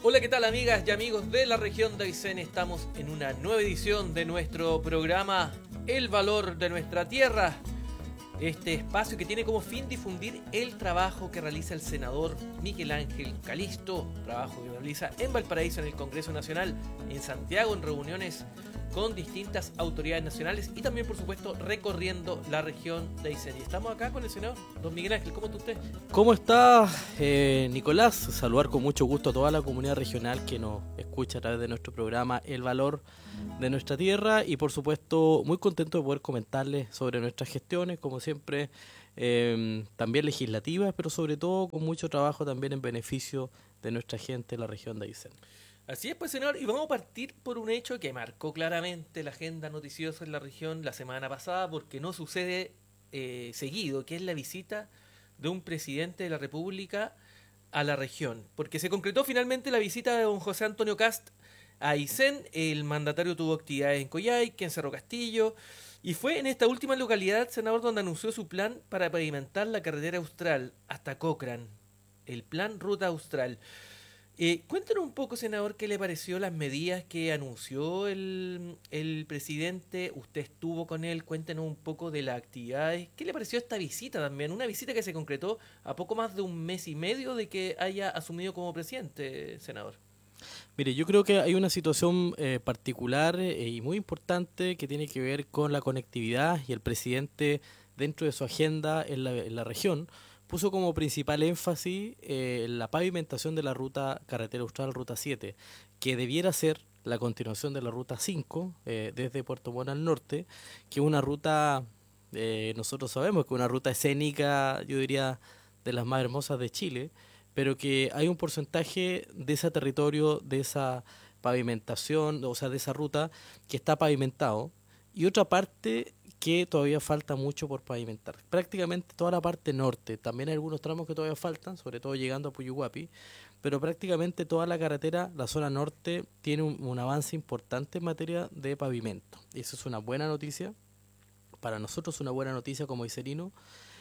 Hola, ¿qué tal amigas y amigos de la región de Aysén? Estamos en una nueva edición de nuestro programa El Valor de Nuestra Tierra. Este espacio que tiene como fin difundir el trabajo que realiza el senador Miguel Ángel Calisto, trabajo que realiza en Valparaíso en el Congreso Nacional, en Santiago en reuniones con distintas autoridades nacionales y también, por supuesto, recorriendo la región de Aysén. Y estamos acá con el senador don Miguel Ángel. ¿Cómo está usted? ¿Cómo está, Nicolás? Saludar con mucho gusto a toda la comunidad regional que nos escucha a través de nuestro programa El Valor de Nuestra Tierra y, por supuesto, muy contento de poder comentarles sobre nuestras gestiones, como siempre, también legislativas, pero sobre todo con mucho trabajo también en beneficio de nuestra gente en la región de Aysén. Así es, pues, senador, y vamos a partir por un hecho que marcó claramente la agenda noticiosa en la región la semana pasada, porque no sucede seguido, que es la visita de un presidente de la República a la región, porque se concretó finalmente la visita de don José Antonio Kast a Aysén. El mandatario tuvo actividades en Coyhaique, en Cerro Castillo, y fue en esta última localidad, senador, donde anunció su plan para pavimentar la carretera austral hasta Cochrane, el plan Ruta Austral. Cuéntanos un poco, senador, qué le pareció las medidas que anunció el presidente. Usted estuvo con él, cuéntenos un poco de las actividades. ¿Qué le pareció esta visita también? Una visita que se concretó a poco más de un mes y medio de que haya asumido como presidente, senador. Mire, yo creo que hay una situación particular y muy importante que tiene que ver con la conectividad y el presidente dentro de su agenda en la región puso como principal énfasis la pavimentación de la ruta carretera austral Ruta 7, que debiera ser la continuación de la Ruta 5 desde Puerto Montt al norte, que es una ruta, nosotros sabemos que es una ruta escénica, yo diría, de las más hermosas de Chile, pero que hay un porcentaje de ese territorio, de esa pavimentación, o sea, de esa ruta que está pavimentado, y otra parte que todavía falta mucho por pavimentar. Prácticamente toda la parte norte, también hay algunos tramos que todavía faltan, sobre todo llegando a Puyuhuapi, pero prácticamente toda la carretera, la zona norte, tiene un avance importante en materia de pavimento. Y eso es una buena noticia, para nosotros una buena noticia como iserino,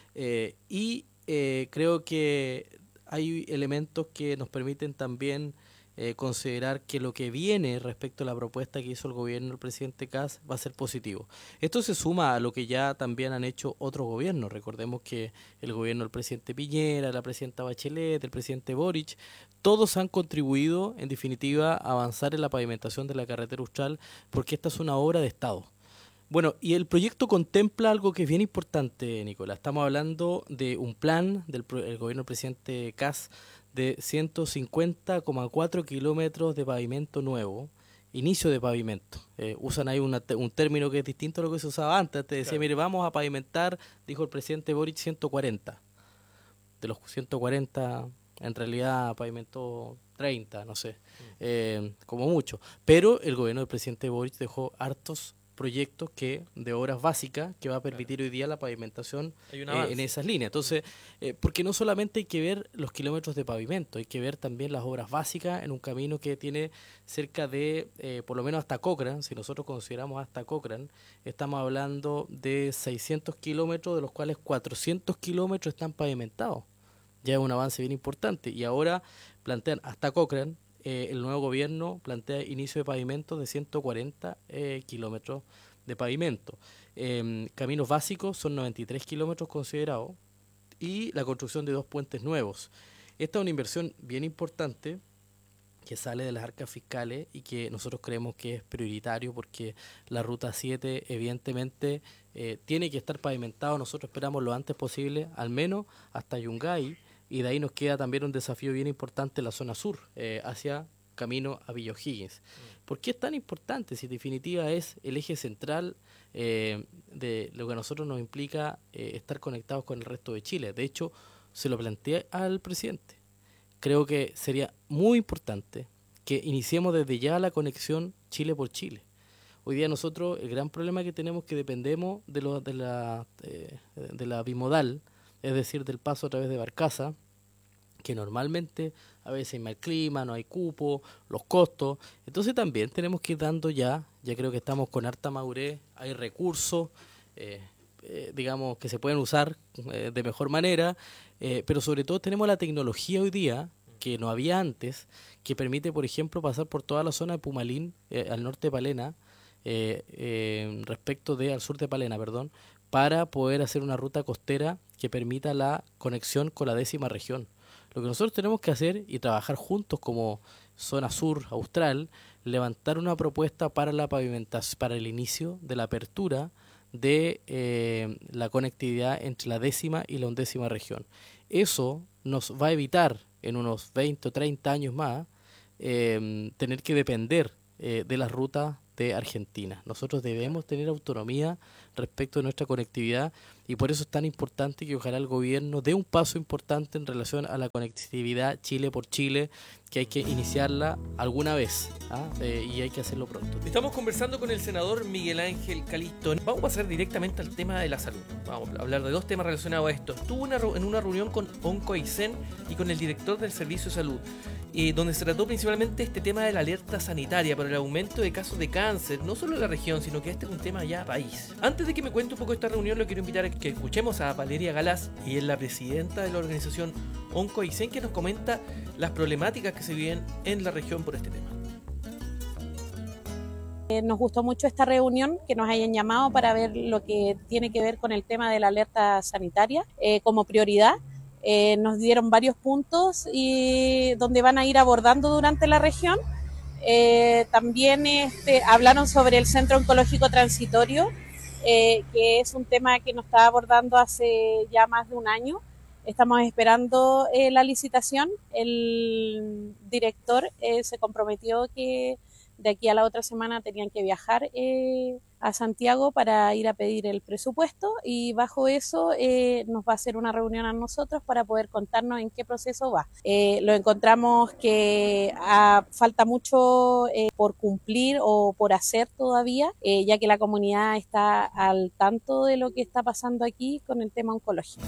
creo que hay elementos que nos permiten también considerar que lo que viene respecto a la propuesta que hizo el gobierno del presidente Kast va a ser positivo. Esto se suma a lo que ya también han hecho otros gobiernos. Recordemos que el gobierno del presidente Piñera, la presidenta Bachelet, el presidente Boric, todos han contribuido en definitiva a avanzar en la pavimentación de la carretera austral porque esta es una obra de Estado. Bueno, y el proyecto contempla algo que es bien importante, Nicolás. Estamos hablando de un plan del el gobierno del presidente Kast de 150,4 kilómetros de pavimento nuevo, inicio de pavimento. Usan ahí un término que es distinto a lo que se usaba antes. Te decía, claro, mire, vamos a pavimentar, dijo el presidente Boric, 140. De los 140, en realidad pavimentó 30, no sé, como mucho. Pero el gobierno del presidente Boric dejó hartos proyectos de obras básicas que va a permitir hoy día la pavimentación en esas líneas. Entonces, porque no solamente hay que ver los kilómetros de pavimento, hay que ver también las obras básicas en un camino que tiene cerca de, por lo menos hasta Cochrane. Si nosotros consideramos hasta Cochrane, estamos hablando de 600 kilómetros, de los cuales 400 kilómetros están pavimentados. Ya es un avance bien importante. Y ahora plantean hasta Cochrane, el nuevo gobierno plantea inicio de pavimento de 140 kilómetros de pavimento. Caminos básicos son 93 kilómetros considerados y la construcción de 2 puentes nuevos. Esta es una inversión bien importante que sale de las arcas fiscales y que nosotros creemos que es prioritario porque la Ruta 7 evidentemente tiene que estar pavimentado. Nosotros esperamos lo antes posible, al menos hasta Yungay, y de ahí nos queda también un desafío bien importante en la zona sur, hacia camino a Villa O'Higgins. ¿Por qué es tan importante? Si en definitiva es el eje central de lo que a nosotros nos implica estar conectados con el resto de Chile. De hecho, se lo planteé al presidente. Creo que sería muy importante que iniciemos desde ya la conexión Chile por Chile. Hoy día nosotros, el gran problema que tenemos es que dependemos de la bimodal, es decir, del paso a través de Barcaza, que normalmente a veces hay mal clima, no hay cupo, los costos. Entonces también tenemos que ir dando ya creo que estamos con harta madurez, hay recursos, digamos, que se pueden usar de mejor manera, pero sobre todo tenemos la tecnología hoy día que no había antes, que permite, por ejemplo, pasar por toda la zona de Pumalín, al norte de Palena, al sur de Palena, perdón, para poder hacer una ruta costera que permita la conexión con la 10ª región. Lo que nosotros tenemos que hacer y trabajar juntos como zona sur austral, levantar una propuesta para la pavimentación, para el inicio de la apertura de la conectividad entre la 10ª y la 11ª región. Eso nos va a evitar en unos 20 o 30 años más tener que depender de las rutas de Argentina. Nosotros debemos tener autonomía respecto de nuestra conectividad y por eso es tan importante que ojalá el gobierno dé un paso importante en relación a la conectividad Chile por Chile, que hay que iniciarla alguna vez y hay que hacerlo pronto. Estamos conversando con el senador Miguel Ángel Calisto. Vamos a pasar directamente al tema de la salud. Vamos a hablar de dos temas relacionados a esto. Estuvo en una reunión con Oncoaicén y con el director del Servicio de Salud, donde se trató principalmente este tema de la alerta sanitaria por el aumento de casos de cáncer, no solo en la región, sino que este es un tema ya país. Antes de que me cuente un poco esta reunión, lo quiero invitar a que escuchemos a Valeria Galaz, y es la presidenta de la organización Oncoaicén, que nos comenta las problemáticas que se viven en la región por este tema. Nos gustó mucho esta reunión, que nos hayan llamado para ver lo que tiene que ver con el tema de la alerta sanitaria como prioridad. Nos dieron varios puntos y donde van a ir abordando durante la región. También hablaron sobre el Centro Oncológico Transitorio, que es un tema que nos está abordando hace ya más de un año. Estamos esperando la licitación. El director se comprometió que de aquí a la otra semana tenían que viajar a Santiago para ir a pedir el presupuesto y bajo eso nos va a hacer una reunión a nosotros para poder contarnos en qué proceso va. Lo encontramos que falta mucho por cumplir o por hacer todavía, ya que la comunidad está al tanto de lo que está pasando aquí con el tema oncológico.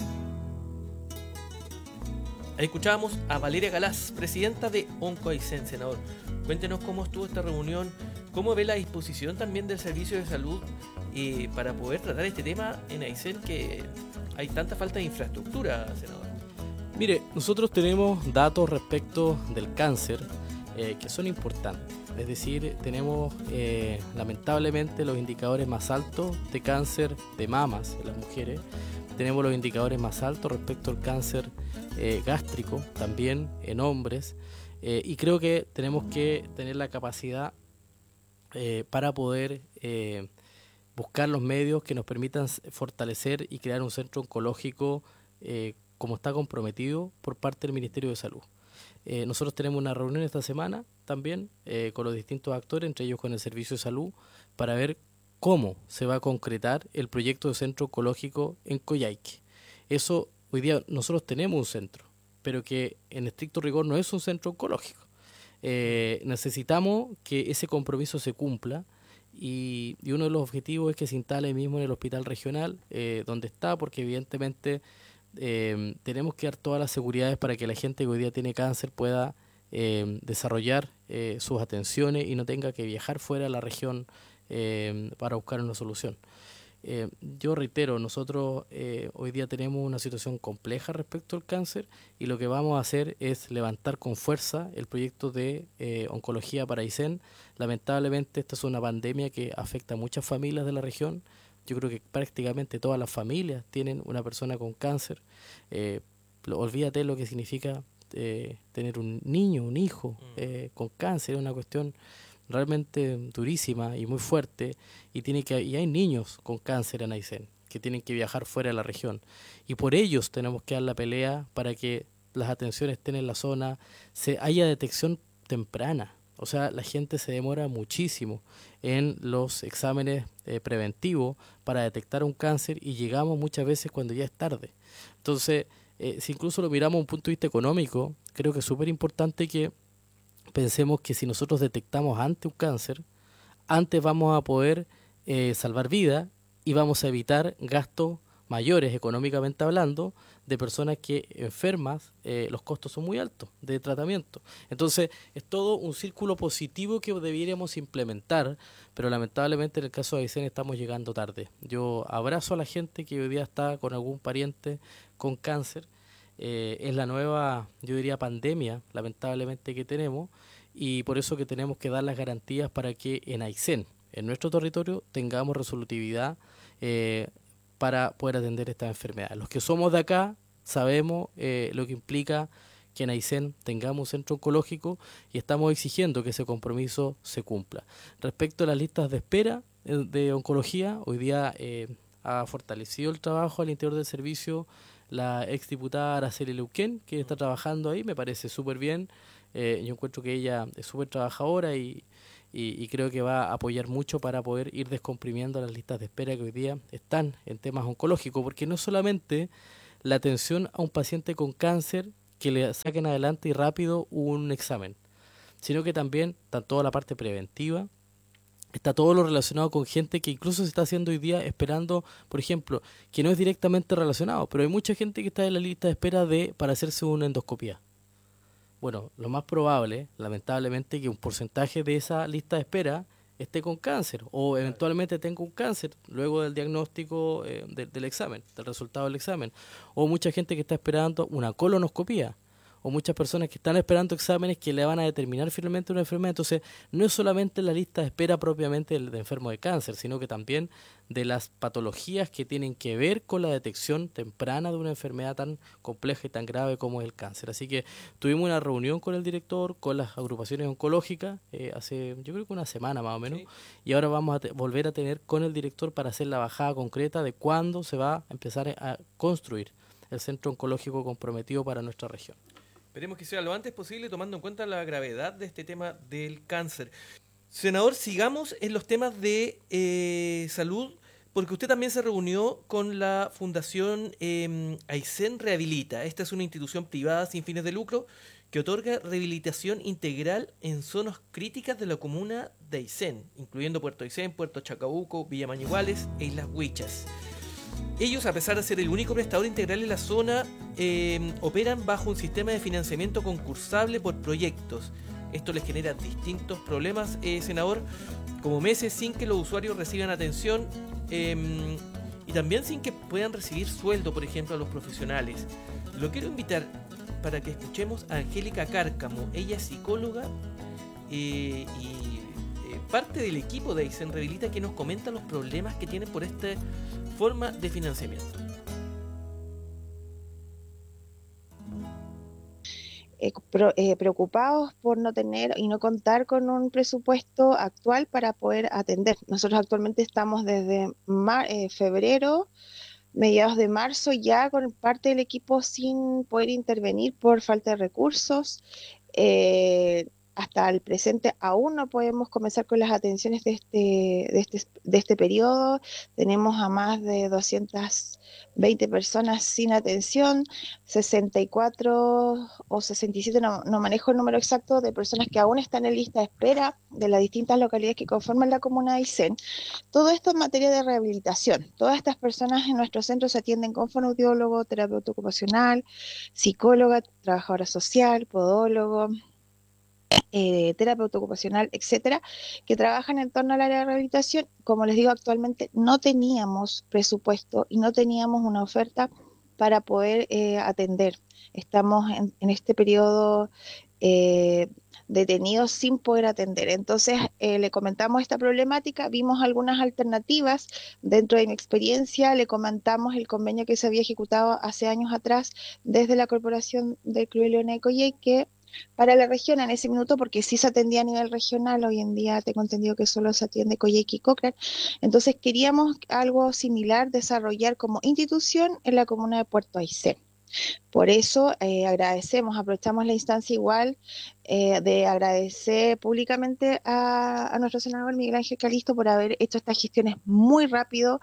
Ahí escuchábamos a Valeria Galaz, presidenta de Oncoaicén, senador. Cuéntenos cómo estuvo esta reunión, cómo ve la disposición también del Servicio de Salud para poder tratar este tema en Aicén, que hay tanta falta de infraestructura, senador. Mire, nosotros tenemos datos respecto del cáncer que son importantes. Es decir, tenemos lamentablemente los indicadores más altos de cáncer de mamas en las mujeres. Tenemos los indicadores más altos respecto al cáncer gástrico, también en hombres. Y creo que tenemos que tener la capacidad para poder buscar los medios que nos permitan fortalecer y crear un centro oncológico como está comprometido por parte del Ministerio de Salud. Nosotros tenemos una reunión esta semana también con los distintos actores, entre ellos con el Servicio de Salud, para ver cómo se va a concretar el proyecto de centro oncológico en Coyhaique. Eso, hoy día nosotros tenemos un centro, pero que en estricto rigor no es un centro oncológico. Necesitamos que ese compromiso se cumpla y uno de los objetivos es que se instale mismo en el hospital regional donde está, porque evidentemente tenemos que dar todas las seguridades para que la gente que hoy día tiene cáncer pueda desarrollar sus atenciones y no tenga que viajar fuera de la región para buscar una solución. Yo reitero, nosotros hoy día tenemos una situación compleja respecto al cáncer y lo que vamos a hacer es levantar con fuerza el proyecto de oncología para Aicén. Lamentablemente esta es una pandemia que afecta a muchas familias de la región. Yo creo que prácticamente todas las familias tienen una persona con cáncer. Olvídate lo que significa tener un niño, un hijo con cáncer, es una cuestión realmente durísima y muy fuerte y hay niños con cáncer en Aicén que tienen que viajar fuera de la región y por ellos tenemos que dar la pelea para que las atenciones estén en la zona, haya detección temprana. O sea, la gente se demora muchísimo en los exámenes preventivos para detectar un cáncer y llegamos muchas veces cuando ya es tarde. Entonces, si incluso lo miramos desde un punto de vista económico, creo que es súper importante que pensemos que si nosotros detectamos antes un cáncer, antes vamos a poder salvar vidas y vamos a evitar gastos mayores económicamente hablando de personas que enfermas, los costos son muy altos de tratamiento. Entonces es todo un círculo positivo que deberíamos implementar, pero lamentablemente en el caso de Aicén estamos llegando tarde. Yo abrazo a la gente que hoy día está con algún pariente con cáncer es la nueva, yo diría, pandemia, lamentablemente, que tenemos, y por eso que tenemos que dar las garantías para que en Aysén, en nuestro territorio, tengamos resolutividad para poder atender esta enfermedad. Los que somos de acá sabemos lo que implica que en Aysén tengamos un centro oncológico y estamos exigiendo que ese compromiso se cumpla. Respecto a las listas de espera de oncología, hoy día ha fortalecido el trabajo al interior del servicio la exdiputada Araceli Leuquén, que está trabajando ahí, me parece súper bien. Yo encuentro que ella es súper trabajadora y creo que va a apoyar mucho para poder ir descomprimiendo las listas de espera que hoy día están en temas oncológicos, porque no solamente la atención a un paciente con cáncer que le saquen adelante y rápido un examen, sino que también está toda la parte preventiva, está todo lo relacionado con gente que incluso se está haciendo hoy día esperando, por ejemplo, que no es directamente relacionado, pero hay mucha gente que está en la lista de espera para hacerse una endoscopía. Bueno, lo más probable, lamentablemente, que un porcentaje de esa lista de espera esté con cáncer o eventualmente tenga un cáncer luego del diagnóstico del examen, del resultado del examen. O mucha gente que está esperando una colonoscopía. O muchas personas que están esperando exámenes que le van a determinar finalmente una enfermedad. Entonces, no es solamente la lista de espera propiamente de enfermo de cáncer, sino que también de las patologías que tienen que ver con la detección temprana de una enfermedad tan compleja y tan grave como es el cáncer. Así que tuvimos una reunión con el director, con las agrupaciones oncológicas, hace yo creo que una semana más o menos, sí. Y ahora vamos a volver a tener con el director para hacer la bajada concreta de cuándo se va a empezar a construir el centro oncológico comprometido para nuestra región. Esperemos que sea lo antes posible, tomando en cuenta la gravedad de este tema del cáncer. Senador, sigamos en los temas de salud, porque usted también se reunió con la Fundación Aysén Rehabilita. Esta es una institución privada sin fines de lucro que otorga rehabilitación integral en zonas críticas de la comuna de Aysén, incluyendo Puerto Aysén, Puerto Chacabuco, Villa Mañiguales e Islas Huichas. Ellos, a pesar de ser el único prestador integral en la zona, operan bajo un sistema de financiamiento concursable por proyectos. Esto les genera distintos problemas, senador, como meses sin que los usuarios reciban atención y también sin que puedan recibir sueldo, por ejemplo, a los profesionales. Lo quiero invitar para que escuchemos a Angélica Cárcamo. Ella es psicóloga y parte del equipo de Aysén Rehabilita, que nos comenta los problemas que tienen por esta forma de financiamiento. Preocupados por no tener y no contar con un presupuesto actual para poder atender. Nosotros actualmente estamos desde febrero, mediados de marzo, ya con parte del equipo sin poder intervenir por falta de recursos. Hasta el presente aún no podemos comenzar con las atenciones de este periodo. Tenemos a más de 220 personas sin atención, 64 o 67, no manejo el número exacto, de personas que aún están en lista de espera de las distintas localidades que conforman la comuna de Aysén. Todo esto en materia de rehabilitación. Todas estas personas en nuestro centro se atienden con fonoaudiólogo, terapeuta ocupacional, psicóloga, trabajadora social, podólogo, terapeuta ocupacional, etcétera, que trabajan en torno al área de rehabilitación. Como les digo, actualmente no teníamos presupuesto y no teníamos una oferta para poder atender. Estamos en este periodo detenidos sin poder atender. Entonces le comentamos esta problemática, vimos algunas alternativas. Dentro de mi experiencia le comentamos el convenio que se había ejecutado hace años atrás desde la Corporación del Club de Leones de Coyhaique para la región en ese minuto, porque sí se atendía a nivel regional. Hoy en día tengo entendido que solo se atiende Coyhaique y Cochrane. Entonces queríamos algo similar desarrollar como institución en la comuna de Puerto Aysén. Por eso aprovechamos la instancia igual de agradecer públicamente a nuestro senador Miguel Ángel Calisto por haber hecho estas gestiones muy rápido.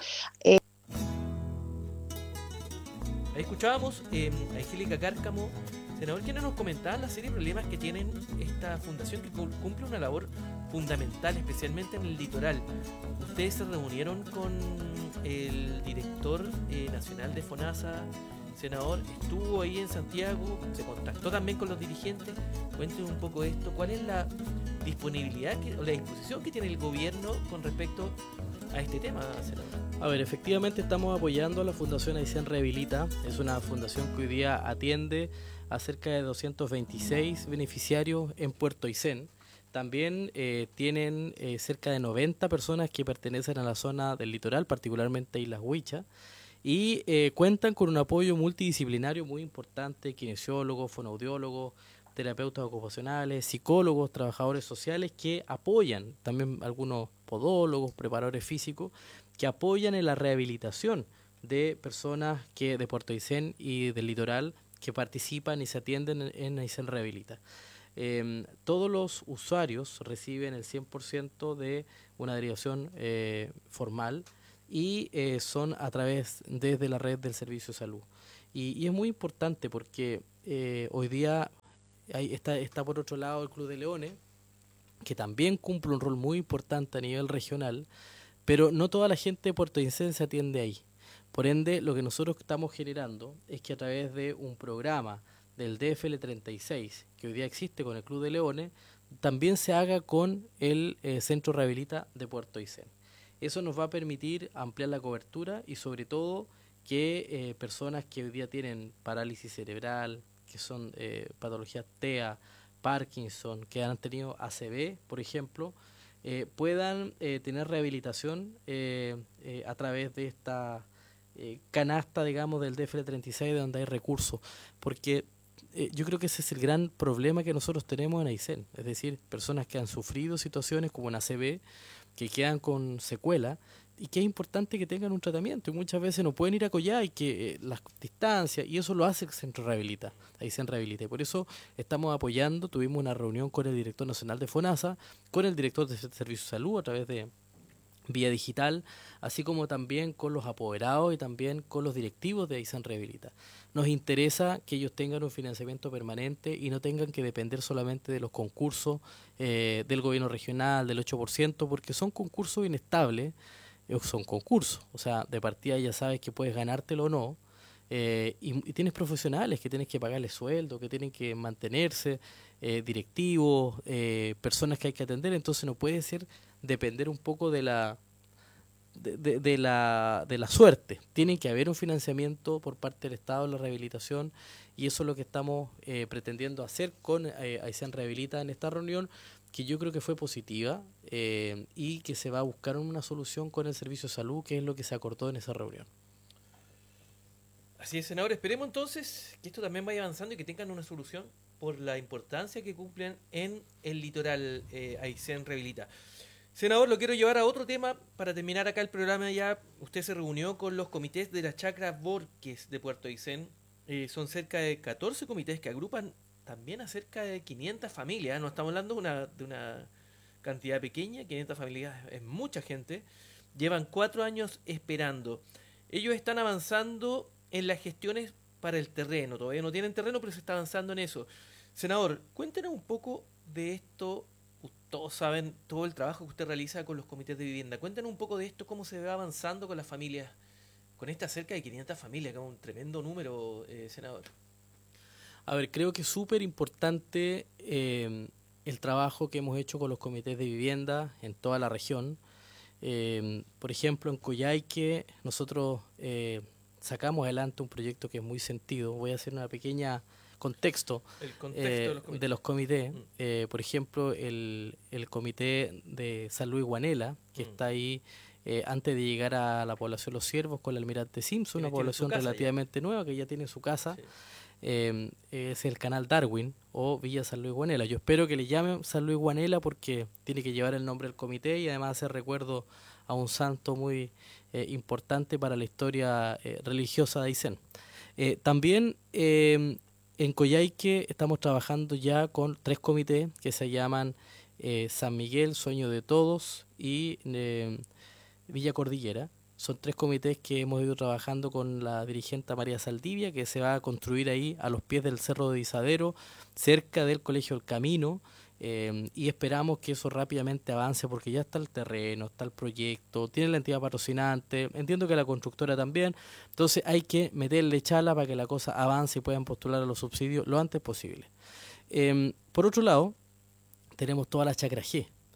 Ahí escuchábamos a Angélica Cárcamo, senador, quien nos comentaba la serie de problemas que tienen esta fundación, que cumple una labor fundamental, especialmente en el litoral. Ustedes se reunieron con el director nacional de FONASA, senador, estuvo ahí en Santiago, se contactó también con los dirigentes. Cuéntenos un poco esto, ¿cuál es la disponibilidad o la disposición que tiene el gobierno con respecto a este tema, senador? A ver, efectivamente estamos apoyando a la Fundación Aysén Rehabilita. Es una fundación que hoy día atiende a cerca de 226 beneficiarios en Puerto Aysén. También tienen cerca de 90 personas que pertenecen a la zona del litoral, particularmente Islas Huicha, y cuentan con un apoyo multidisciplinario muy importante: kinesiólogos, fonoaudiólogos, terapeutas ocupacionales, psicólogos, trabajadores sociales que apoyan, también algunos podólogos, preparadores físicos, que apoyan en la rehabilitación de personas que de Puerto Aysén y del litoral que participan y se atienden en Aysén Rehabilita. Todos los usuarios reciben el 100% de una derivación formal y son a través desde la red del Servicio de Salud. Y es muy importante porque hoy día está por otro lado el Club de Leones, que también cumple un rol muy importante a nivel regional, pero no toda la gente de Puerto Aysén se atiende ahí. Por ende, lo que nosotros estamos generando es que a través de un programa del DFL 36, que hoy día existe con el Club de Leones, también se haga con el Centro Rehabilita de Puerto Aysén. Eso nos va a permitir ampliar la cobertura y sobre todo que personas que hoy día tienen parálisis cerebral, que son patologías TEA, Parkinson, que han tenido ACV, por ejemplo, puedan tener rehabilitación a través de esta canasta, digamos, del DFL 36, de donde hay recursos, porque yo creo que ese es el gran problema que nosotros tenemos en Aysén, es decir, personas que han sufrido situaciones como en ACV, que quedan con secuela y que es importante que tengan un tratamiento y muchas veces no pueden ir a Coyhai, que las distancias, y eso lo hace el Centro Rehabilita, Aysén Rehabilita, y por eso estamos apoyando. Tuvimos una reunión con el director nacional de FONASA, con el director de Servicio de Salud a través de vía digital, así como también con los apoderados y también con los directivos de Aysén Rehabilita. Nos interesa que ellos tengan un financiamiento permanente y no tengan que depender solamente de los concursos del gobierno regional, del 8%, porque son concursos inestables, son concursos, o sea, de partida ya sabes que puedes ganártelo o no, y tienes profesionales que tienes que pagarles sueldo, que tienen que mantenerse, directivos, personas que hay que atender, entonces no puede ser depender un poco de la suerte. Tiene que haber un financiamiento por parte del Estado en la rehabilitación, y eso es lo que estamos pretendiendo hacer con Aysén Rehabilita en esta reunión, que yo creo que fue positiva, y que se va a buscar una solución con el Servicio de Salud, que es lo que se acordó en esa reunión. Así es, senador. Esperemos entonces que esto también vaya avanzando y que tengan una solución por la importancia que cumplen en el litoral Aysén Rehabilita. Senador, lo quiero llevar a otro tema para terminar acá el programa ya. Usted se reunió con los comités de la Chacra Borques de Puerto Aysén. Son cerca de 14 comités que agrupan también a cerca de 500 familias. No estamos hablando de una cantidad pequeña, 500 familias es mucha gente. Llevan 4 años esperando. Ellos están avanzando en las gestiones para el terreno. Todavía no tienen terreno, pero se está avanzando en eso. Senador, cuéntenos un poco de esto. Todos saben todo el trabajo que usted realiza con los comités de vivienda. Cuéntenos un poco de esto, cómo se va avanzando con las familias, con estas cerca de 500 familias, que es un tremendo número, senador. A ver, creo que es súper importante el trabajo que hemos hecho con los comités de vivienda en toda la región. Por ejemplo, en Coyhaique nosotros sacamos adelante un proyecto que es muy sentido. Voy a hacer una pequeña contexto, de los comités. Por ejemplo, el comité de San Luis Guanela, que está ahí antes de llegar a la población Los Ciervos con el Almirante Simpson, una población relativamente nueva que ya tiene su casa. Sí. Es el canal Darwin o Villa San Luis Guanela. Yo espero que le llamen San Luis Guanela porque tiene que llevar el nombre del comité y además hacer recuerdo a un santo muy importante para la historia religiosa de Aysén. También en Coyhaique estamos trabajando ya con 3 comités que se llaman San Miguel, Sueño de Todos y Villa Cordillera. Son 3 comités que hemos ido trabajando con la dirigente María Saldivia, que se va a construir ahí a los pies del Cerro de Isadero, cerca del Colegio El Camino, y esperamos que eso rápidamente avance porque ya está el terreno, está el proyecto, tiene la entidad patrocinante, entiendo que la constructora también, entonces hay que meterle chala para que la cosa avance y puedan postular a los subsidios lo antes posible. Por otro lado, tenemos toda la Chacra G.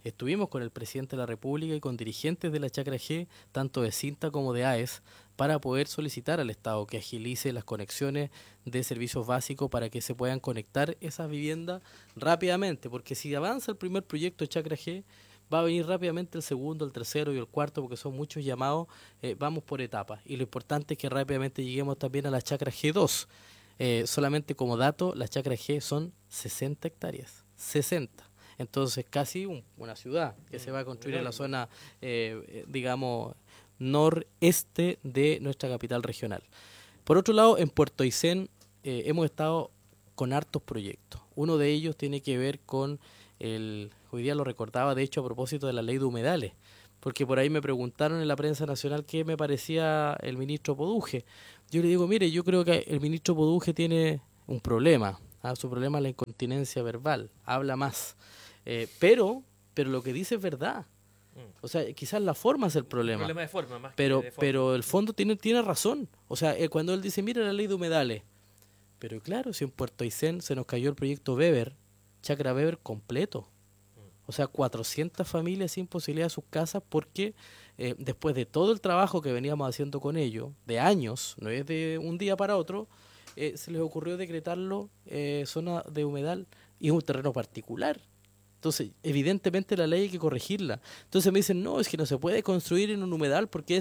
Estuvimos con el presidente de la República y con dirigentes de la Chacra G, tanto de Cinta como de AES, para poder solicitar al Estado que agilice las conexiones de servicios básicos para que se puedan conectar esas viviendas rápidamente, porque si avanza el primer proyecto de Chacra G, va a venir rápidamente el segundo, el tercero y el cuarto, porque son muchos llamados, vamos por etapas. Y lo importante es que rápidamente lleguemos también a la Chacra G2. Solamente como dato, la Chacra G son 60 hectáreas, 60. Entonces casi una ciudad que se va a construir en la zona, digamos, noreste de nuestra capital regional. Por otro lado, en Puerto Aysén hemos estado con hartos proyectos. Uno de ellos tiene que ver con hoy día lo recordaba, de hecho, a propósito de la ley de humedales, porque por ahí me preguntaron en la prensa nacional qué me parecía el ministro Poduje. Yo le digo, mire, yo creo que el ministro Poduje tiene un problema. Su problema es la incontinencia verbal, habla más. Pero lo que dice es verdad. O sea, quizás la forma es el problema. Un problema de forma más pero, que de forma. pero el fondo tiene razón. O sea, cuando él dice, mira la ley de humedales. Pero claro, si en Puerto Aysén se nos cayó el proyecto Weber, Chacra Weber completo. O sea, 400 familias sin posibilidad de sus casas porque después de todo el trabajo que veníamos haciendo con ellos, de años, no es de un día para otro, se les ocurrió decretarlo zona de humedal y es un terreno particular. Entonces, evidentemente la ley hay que corregirla. Entonces me dicen, no, es que no se puede construir en un humedal porque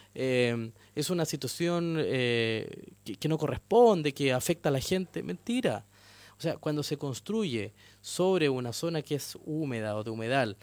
es una situación que no corresponde, que afecta a la gente. Mentira. O sea, cuando se construye sobre una zona que es húmeda o de humedal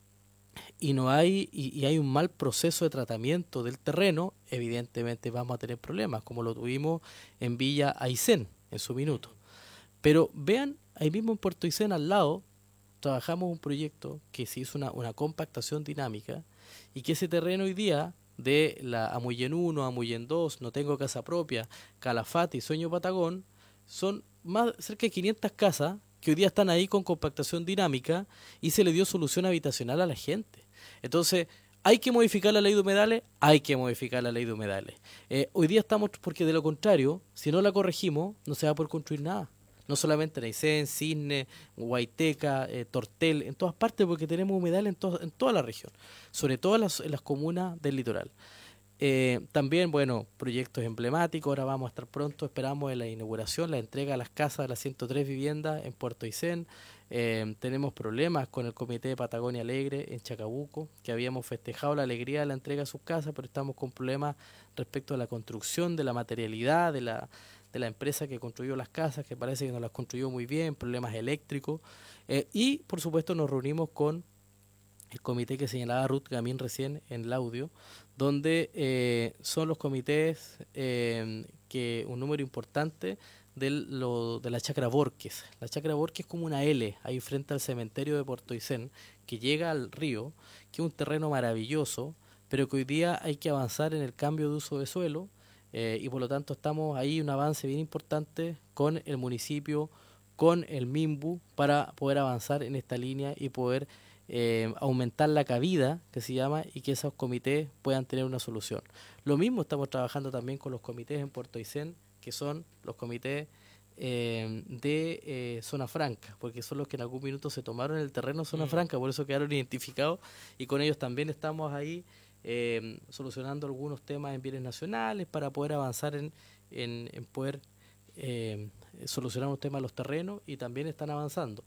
y no hay y hay un mal proceso de tratamiento del terreno, evidentemente vamos a tener problemas, como lo tuvimos en Villa Aysén en su minuto. Pero vean, ahí mismo en Puerto Aysén al lado, trabajamos un proyecto que se hizo una compactación dinámica y que ese terreno hoy día de la Amuyen 1, Amuyen 2, No Tengo Casa Propia, Calafate y Sueño Patagón, son más cerca de 500 casas que hoy día están ahí con compactación dinámica y se le dio solución habitacional a la gente. Entonces, ¿hay que modificar la ley de humedales? Hay que modificar la ley de humedales. Hoy día estamos, porque de lo contrario, si no la corregimos, no se va a poder construir nada. No solamente en Aysén, Cisne, Huayteca, Tortel, en todas partes, porque tenemos humedales en toda la región, sobre todo en las comunas del litoral. También, bueno, proyectos emblemáticos, ahora vamos a estar pronto, esperamos en la inauguración, la entrega a las casas de las 103 viviendas en Puerto Aysén. Tenemos problemas con el Comité de Patagonia Alegre en Chacabuco, que habíamos festejado la alegría de la entrega a sus casas, pero estamos con problemas respecto a la construcción, de la materialidad, de la empresa que construyó las casas, que parece que no las construyó muy bien, problemas eléctricos. Y, por supuesto, nos reunimos con el comité que señalaba Ruth Gamín recién en el audio, donde son los comités que un número importante de la Chacra Borques. La Chacra Borques es como una L ahí frente al cementerio de Puerto Aysén, que llega al río, que es un terreno maravilloso, pero que hoy día hay que avanzar en el cambio de uso de suelo y por lo tanto estamos ahí un avance bien importante con el municipio, con el MIMBU, para poder avanzar en esta línea y poder aumentar la cabida, que se llama, y que esos comités puedan tener una solución. Lo mismo estamos trabajando también con los comités en Puerto Aysén, que son los comités de zona franca, porque son los que en algún minuto se tomaron el terreno zona franca, por eso quedaron identificados, y con ellos también estamos ahí solucionando algunos temas en bienes nacionales para poder avanzar en poder solucionar un tema de los terrenos, y también están avanzando.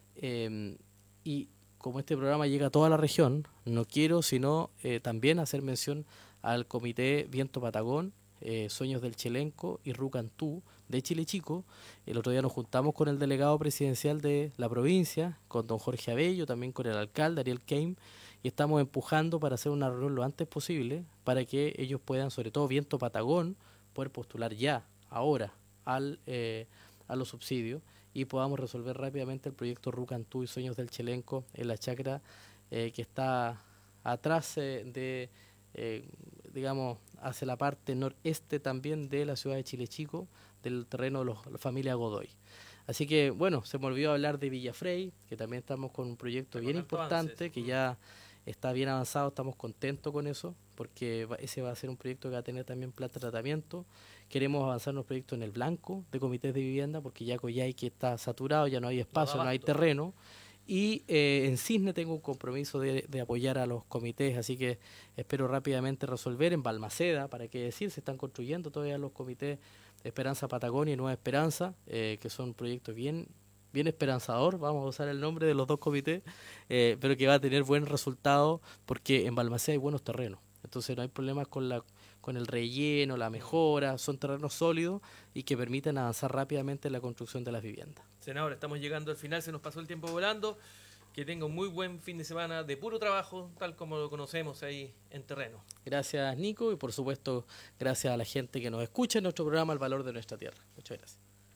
Y como este programa llega a toda la región, no quiero sino también hacer mención al Comité Viento Patagón, Sueños del Chelenco y Rucantú de Chile Chico. El otro día nos juntamos con el delegado presidencial de la provincia, con don Jorge Abello, también con el alcalde Ariel Keim, y estamos empujando para hacer una reunión lo antes posible para que ellos puedan, sobre todo Viento Patagón, poder postular ya, ahora, a los subsidios, y podamos resolver rápidamente el proyecto Rucantú y Sueños del Chelenco en la chacra que está atrás digamos, hacia la parte noreste también de la ciudad de Chile Chico, del terreno de la familia Godoy. Así que, bueno, se me olvidó hablar de Villafrey, que también estamos con un proyecto bien importante, que ya está bien avanzado, estamos contentos con eso, porque ese va a ser un proyecto que va a tener también planta de tratamiento. Queremos avanzar en los proyectos en el blanco de comités de vivienda, porque ya Coyhaique está saturado, ya no hay espacio, no hay terreno. Y en Cisne tengo un compromiso de apoyar a los comités, así que espero rápidamente resolver. En Balmaceda, para qué decir, se están construyendo todavía los comités Esperanza Patagonia y Nueva Esperanza, que son proyectos bien esperanzador, vamos a usar el nombre de los dos comités, pero que va a tener buen resultado porque en Balmaceda hay buenos terrenos, entonces no hay problemas con el relleno, la mejora, son terrenos sólidos y que permiten avanzar rápidamente en la construcción de las viviendas. Senador, estamos llegando al final, se nos pasó el tiempo volando. Que tenga un muy buen fin de semana de puro trabajo, tal como lo conocemos ahí en terreno. Gracias, Nico, y por supuesto, gracias a la gente que nos escucha en nuestro programa El Valor de Nuestra Tierra. Muchas gracias.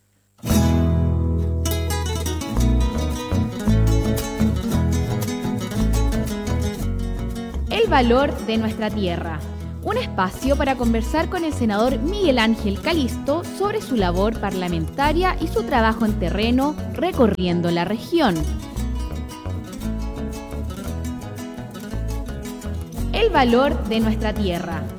El Valor de Nuestra Tierra. Un espacio para conversar con el senador Miguel Ángel Calisto sobre su labor parlamentaria y su trabajo en terreno recorriendo la región. El valor de nuestra tierra.